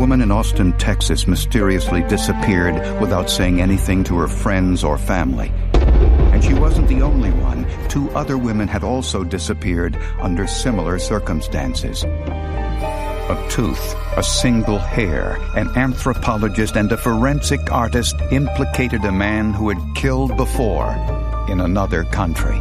woman in Austin, Texas mysteriously disappeared without saying anything to her friends or family. And she wasn't the only one. 2 other women had also disappeared under similar circumstances. A tooth, a single hair, an anthropologist, and a forensic artist implicated a man who had killed before in another country.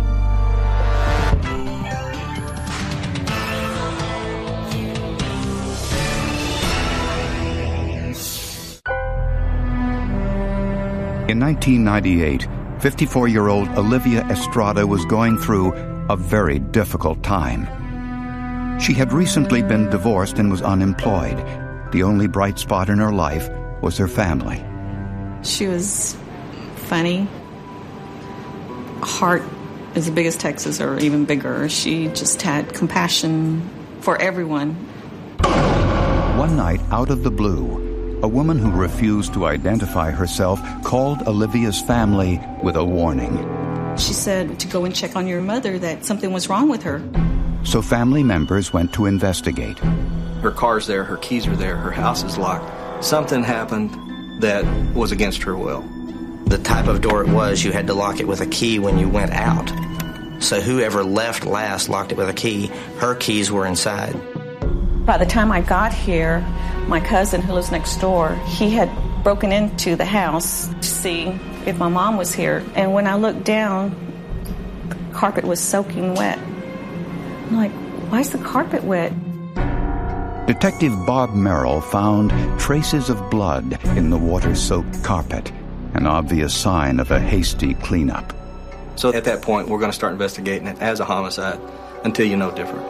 In 1998, 54-year-old Olivia Estrada was going through a very difficult time. She had recently been divorced and was unemployed. The only bright spot in her life was her family. She was funny. Heart as big as Texas or even bigger. She just had compassion for everyone. One night, out of the blue, a woman who refused to identify herself called Olivia's family with a warning. She said to go and check on your mother, that something was wrong with her. So family members went to investigate. Her car's there, her keys are there, her house is locked. Something happened that was against her will. The type of door it was, you had to lock it with a key when you went out. So whoever left last locked it with a key. Her keys were inside. By the time I got here, my cousin who lives next door, he had broken into the house to see if my mom was here. And when I looked down, the carpet was soaking wet. I'm like, why is the carpet wet? Detective Bob Merrill found traces of blood in the water-soaked carpet, an obvious sign of a hasty cleanup. So at that point, we're going to start investigating it as a homicide until you know different.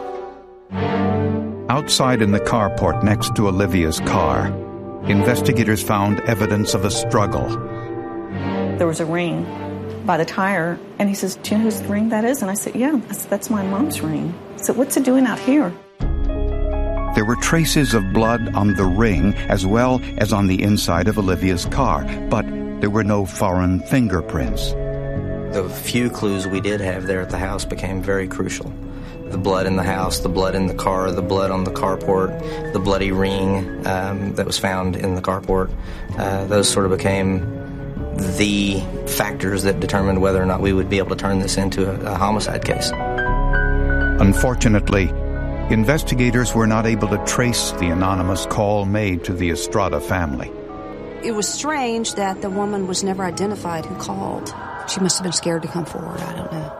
Outside in the carport next to Olivia's car, investigators found evidence of a struggle. There was a ring by the tire, and he says, do you know whose ring that is? And I said, yeah, that's my mom's ring. I said, what's it doing out here? There were traces of blood on the ring as well as on the inside of Olivia's car, but there were no foreign fingerprints. The few clues we did have there at the house became very crucial. The blood in the house, the blood in the car, the blood on the carport, the bloody ring that was found in the carport. Those sort of became the factors that determined whether or not we would be able to turn this into a homicide case. Unfortunately, investigators were not able to trace the anonymous call made to the Estrada family. It was strange that the woman was never identified who called. She must have been scared to come forward, I don't know.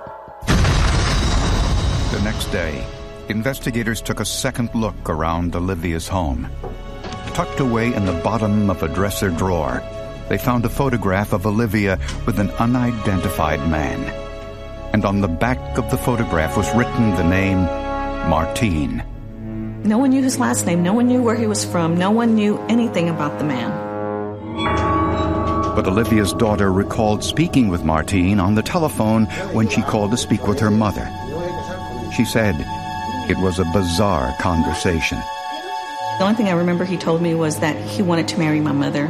The next day, investigators took a second look around Olivia's home. Tucked away in the bottom of a dresser drawer, they found a photograph of Olivia with an unidentified man. And on the back of the photograph was written the name Martin. No one knew his last name. No one knew where he was from. No one knew anything about the man. But Olivia's daughter recalled speaking with Martin on the telephone when she called to speak with her mother. She said it was a bizarre conversation. The only thing I remember he told me was that he wanted to marry my mother.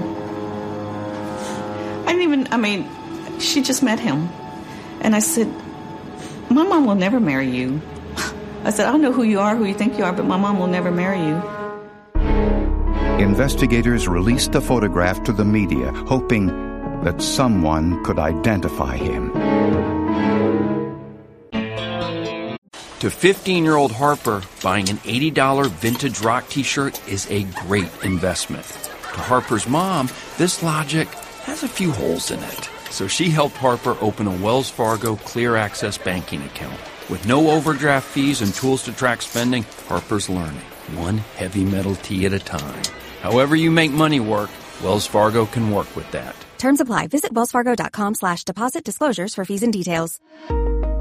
She just met him. And I said, my mom will never marry you. I said, I don't know who you are, who you think you are, but my mom will never marry you. Investigators released the photograph to the media, hoping that someone could identify him. To 15-year-old Harper, buying an $80 vintage rock t-shirt is a great investment. To Harper's mom, this logic has a few holes in it. So she helped Harper open a Wells Fargo Clear Access banking account. With no overdraft fees and tools to track spending, Harper's learning, one heavy metal tee at a time. However you make money work, Wells Fargo can work with that. Terms apply. Visit wellsfargo.com/deposit disclosures for fees and details.